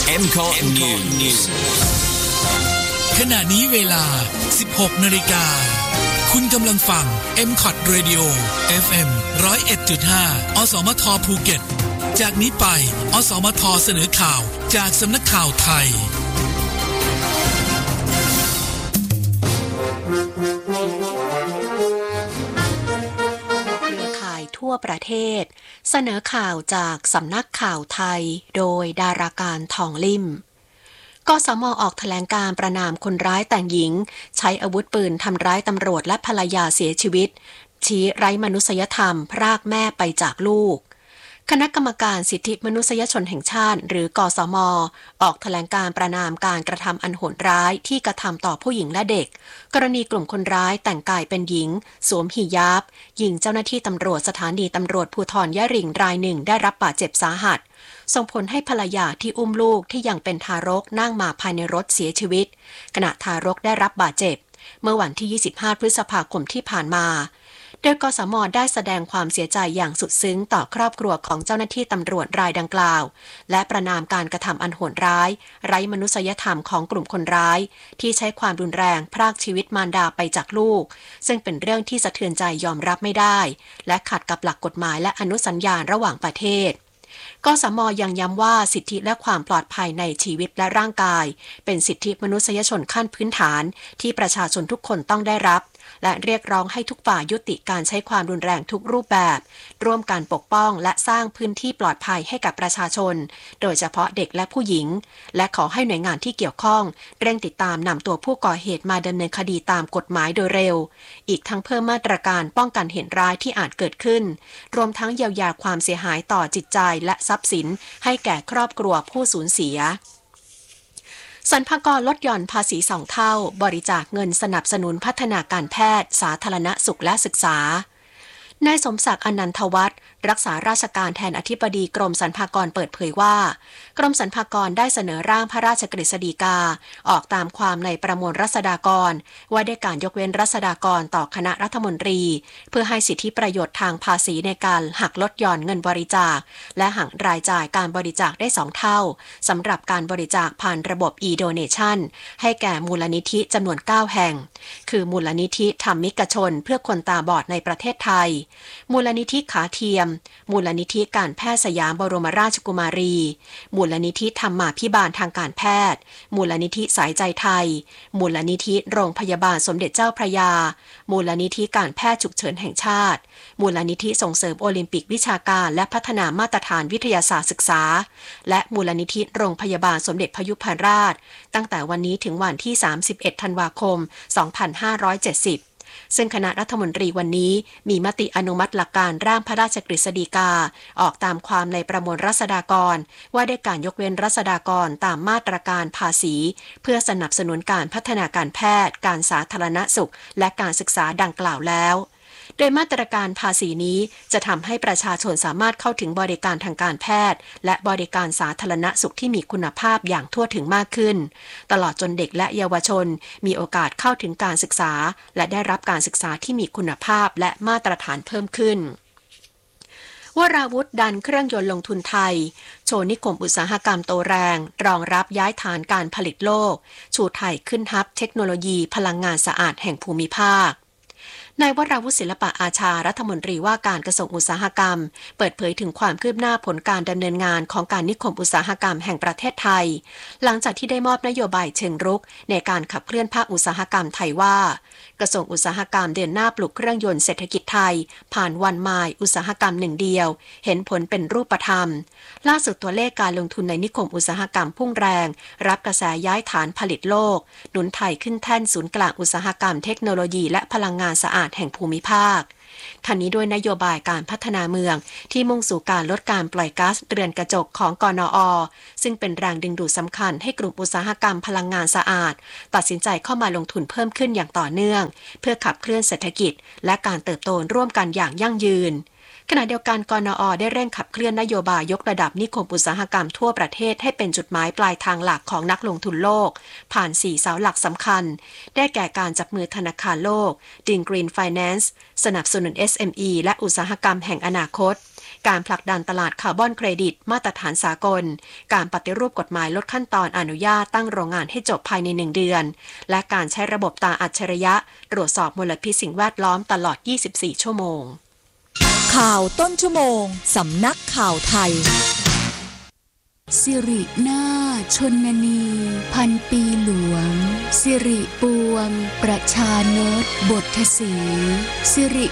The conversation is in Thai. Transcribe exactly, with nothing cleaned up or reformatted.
เอ็ม ซี โอ ที News ขณะนี้เวลา สิบหกนาฬิกา คุณกำลังฟัง เอ็ม ซี โอ ที Radio เอฟ เอ็ม หนึ่งศูนย์เอ็ดจุดห้า อสมทภูเก็ตจากนี้ไปอสมทเสนอข่าวจากสำนักข่าวไทยทั่วประเทศเสนอข่าวจากสำนักข่าวไทยโดยดาราการทองลิ่มกสม.ออกแถลงการประณามคนร้ายแต่งหญิงใช้อาวุธปืนทำร้ายตำรวจและภรรยาเสียชีวิตชี้ไร้มนุษยธรรมพรากแม่ไปจากลูกคณะกรรมการสิทธิมนุษยชนแห่งชาติหรือกสม.ออกแถลงการประณามการกระทำอันโหดร้ายที่กระทำต่อผู้หญิงและเด็กกรณีกลุ่มคนร้ายแต่งกายเป็นหญิงสวมฮิญาบยิงเจ้าหน้าที่ตำรวจสถานีตำรวจภูธรยะริงรายหนึ่งได้รับบาดเจ็บสาหัสส่งผลให้ภรรยาที่อุ้มลูกที่ยังเป็นทารกนั่งมาภายในรถเสียชีวิตขณะทารกได้รับบาดเจ็บเมื่อวันที่ยี่สิบห้าพฤษภาคมที่ผ่านมาโดยกสม.ได้แสดงความเสียใจอย่างสุดซึ้งต่อครอบครัวของเจ้าหน้าที่ตำรวจรายดังกล่าวและประณามการกระทำอันโหดร้ายไร้มนุษยธรรมของกลุ่มคนร้ายที่ใช้ความรุนแรงพรากชีวิตมารดาไปจากลูกซึ่งเป็นเรื่องที่สะเทือนใจยอมรับไม่ได้และขัดกับหลักกฎหมายและอนุสัญญาระหว่างประเทศกสม.ยังย้ำว่าสิทธิและความปลอดภัยในชีวิตและร่างกายเป็นสิทธิมนุษยชนขั้นพื้นฐานที่ประชาชนทุกคนต้องได้รับและเรียกร้องให้ทุกฝ่ายยุติการใช้ความรุนแรงทุกรูปแบบร่วมกันปกป้องและสร้างพื้นที่ปลอดภัยให้กับประชาชนโดยเฉพาะเด็กและผู้หญิงและขอให้หน่วยงานที่เกี่ยวข้องเร่งติดตามนำตัวผู้ก่อเหตุมาดำเนินคดีตามกฎหมายโดยเร็วอีกทั้งเพิ่มมาตรการป้องกันเหตุร้ายที่อาจเกิดขึ้นรวมทั้งเยียวยาความเสียหายต่อจิตใจและทรัพย์สินให้แก่ครอบครัวผู้สูญเสียสรรพากรลดหย่อนภาษีสองเท่าบริจาคเงินสนับสนุนพัฒนาการแพทย์สาธารณสุขและศึกษานายสมศักดิ์อนันทวัฒน์รักษาราชการแทนอธิบดีกรมสรรพากรเปิดเผยว่ากรมสรรพากรได้เสนอร่างพระราชกฤษฎีกาออกตามความในประมวลรัษฎากรว่าด้วยการยกเว้นรัษฎากรต่อคณะรัฐมนตรีเพื่อให้สิทธิประโยชน์ทางภาษีในการหักลดหย่อนเงินบริจาคและหักรายจ่ายการบริจาคได้สองเท่าสำหรับการบริจาคผ่านระบบ e-donation ให้แก่มูลนิธิจำนวนเก้าแห่งคือมูลนิธิธรรมิกชนเพื่อคนตาบอดในประเทศไทยมูลนิธิขาเทียมมูลนิธิการแพทย์สยามบรมราชกุมารีมูลนิธิธรรมาภิบาลทางการแพทย์มูลนิธิสายใจไทยมูลนิธิโรงพยาบาลสมเด็จเจ้าพระยามูลนิธิการแพทย์ฉุกเฉินแห่งชาติมูลนิธิส่งเสริมโอลิมปิกวิชาการและพัฒนามาตรฐานวิทยาศาสตร์ศึกษาและมูลนิธิโรงพยาบาลสมเด็จพยุพราชตั้งแต่วันนี้ถึงวันที่สามสิบเอ็ดธันวาคมสองพันห้าร้อยเจ็ดสิบซึ่งคณะรัฐมนตรีวันนี้มีมติอนุมัติหลักการร่างพระราชกฤษฎีกาออกตามความในประมวลรัษฎากรว่าด้วยการยกเว้นรัษฎากรตามมาตรการภาษีเพื่อสนับสนุนการพัฒนาการแพทย์การสาธารณสุขและการศึกษาดังกล่าวแล้วโดยมาตรการภาษีนี้จะทำให้ประชาชนสามารถเข้าถึงบริการทางการแพทย์และบริการสาธารณสุขที่มีคุณภาพอย่างทั่วถึงมากขึ้นตลอดจนเด็กและเยาวชนมีโอกาสเข้าถึงการศึกษาและได้รับการศึกษาที่มีคุณภาพและมาตรฐานเพิ่มขึ้นวราวุธดันเครื่องยนต์ลงทุนไทยโชว์นิคมอุตสาหกรรมโตแรงรองรับย้ายฐานการผลิตโลกชูไทยขึ้นฮับเทคโนโลยีพลังงานสะอาดแห่งภูมิภาคนายวราวุฒิศิลปะอาชารัฐมนตรีว่าการกระทรวงอุตสาหกรรมเปิดเผยถึงความคืบหน้าผลการดำเนินงานของการนิคมอุตสาหกรรมแห่งประเทศไทยหลังจากที่ได้มอบนโยบายเชิงรุกในการขับเคลื่อนภาคอุตสาหกรรมไทยว่ากระทรวงอุตสาหกรรมเดินหน้าปลุกเครื่องยนต์เศรษฐกิจไทยผ่านวันมายอุตสาหกรรมหนึ่งเดียวเห็นผลเป็นรูปธรรมล่าสุดตัวเลขการลงทุนในนิคมอุตสาหกรรมพุ่งแรงรับกระแสย้ายฐานผลิตโลกหนุนไทยขึ้นแท่นศูนย์กลางอุตสาหกรรมเทคโนโลยีและพลังงานสะอาดแห่งภูมิภาคทั้งนี้ด้วยนโยบายการพัฒนาเมืองที่มุ่งสู่การลดการปล่อยก๊าซเรือนกระจกของกนอ.ซึ่งเป็นแรงดึงดูดสำคัญให้กลุ่มอุตสาหกรรมพลังงานสะอาดตัดสินใจเข้ามาลงทุนเพิ่มขึ้นอย่างต่อเนื่องเพื่อขับเคลื่อนเศรษฐกิจและการเติบโตร่วมกันอย่างยั่งยืนขณะเดียวกันกนอ.ได้เร่งขับเคลื่อนนโยบายยกระดับนิคมอุตสาหกรรมทั่วประเทศให้เป็นจุดหมายปลายทางหลักของนักลงทุนโลกผ่านสี่เสาหลักสำคัญได้แก่การจับมือธนาคารโลก Green Finance สนับสนุน เอส เอ็ม อี และอุตสาหกรรมแห่งอนาคตการผลักดันตลาดคาร์บอนเครดิตมาตรฐานสากลการปฏิรูปกฎหมายลดขั้นตอนอนุญาตตั้งโรงงานให้จบภายในหนึ่งเดือนและการใช้ระบบตาอัจฉริยะตรวจสอบมลพิษสิ่งแวดล้อมตลอดยี่สิบสี่ชั่วโมงข่าวต้นชั่วโมงสำนักข่าวไทยสิรินาถชนนีพันปีหลวงสิริปวงประชานตบทศรีสิริ